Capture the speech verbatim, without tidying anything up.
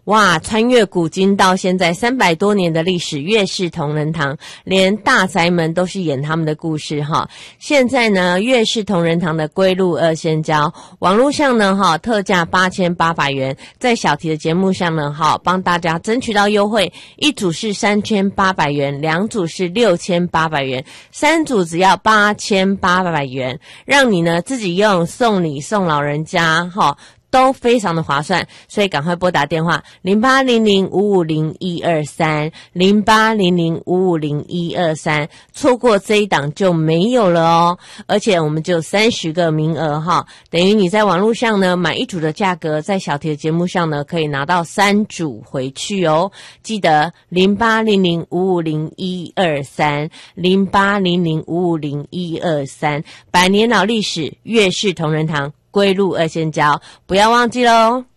哇，穿越古今到现在三百多年的历史，岳氏同仁堂连大宅门都是演他们的故事哈。现在呢，岳氏同仁堂的龟鹿二仙胶，网络上呢哈特价八千八百元，在小题的节目上呢哈帮大家争取到优惠，一组是三千八百元，两组是六千八百元，三组只要八千八百元，让你呢自己用，送礼送老人家哈。都非常的划算，所以赶快拨打电话零八零零五五零一二三 零八零零五五零一二三，错过这一档就没有了哦。而且我们就三十个名额哈，等于你在网络上呢买一组的价格，在小铁节目上呢可以拿到三组回去哦。记得零八零零五五零一二三 零八零零五五零一二三，百年老历史，岳氏同仁堂龟鹿二仙胶，不要忘记喽。